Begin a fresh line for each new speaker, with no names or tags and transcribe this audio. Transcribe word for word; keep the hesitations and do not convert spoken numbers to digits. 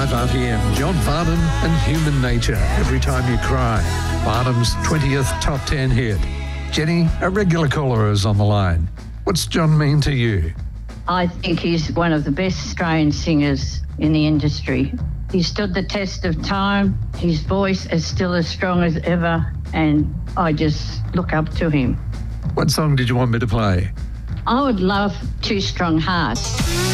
five R T M, John Farnham and Human Nature, Every Time You Cry, Farnham's twentieth top ten hit. Jenny, a regular caller, is on the line. What's John mean to you?
I think he's one of the best Australian singers in the industry. He stood the test of time. His voice is still as strong as ever, and I just look up to him.
What song did you want me to play?
I would love Two Strong Hearts.